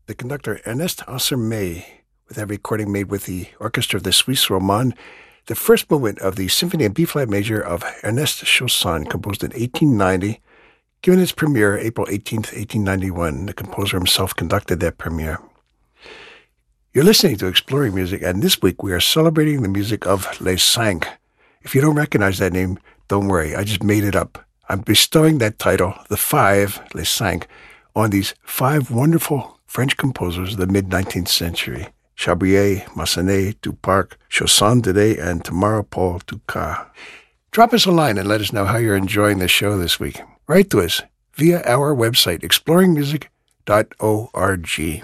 the conductor Ernest Ansermet, with that recording made with the orchestra of the Suisse Romande, the first movement of the Symphony in B-flat major of Ernest Chausson, composed in 1890, given its premiere April 18th, 1891. The composer himself conducted that premiere. You're listening to Exploring Music, and this week we are celebrating the music of Les Cinq. If you don't recognize that name, don't worry, I just made it up. I'm bestowing that title, The Five, Les Cinq, on these five wonderful French composers of the mid-19th century: Chabrier, Massenet, Duparc, Chausson today, and tomorrow Paul Dukas. Drop us a line and let us know how you're enjoying the show this week. Write to us via our website, exploringmusic.org.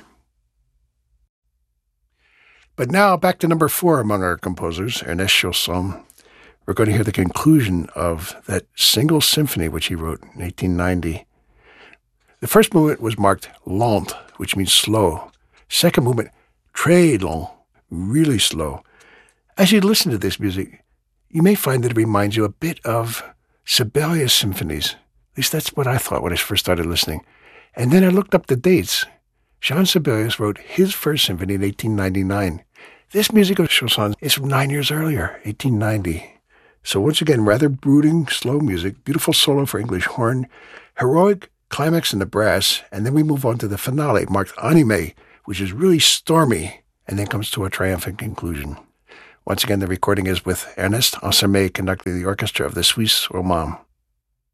But now, back to number 4 among our composers, Ernest Chausson. We're going to hear the conclusion of that single symphony which he wrote in 1890. The first movement was marked lent, which means slow. Second movement, très lent, really slow. As you listen to this music, you may find that it reminds you a bit of Sibelius symphonies. At least that's what I thought when I first started listening. And then I looked up the dates. Jean Sibelius wrote his first symphony in 1899. This music of Chausson is from 9 years earlier, 1890. So once again, rather brooding, slow music, beautiful solo for English horn, heroic climax in the brass, and then we move on to the finale, marked Animé, which is really stormy, and then comes to a triumphant conclusion. Once again, the recording is with Ernest Ansermet conducting the orchestra of the Suisse Romande.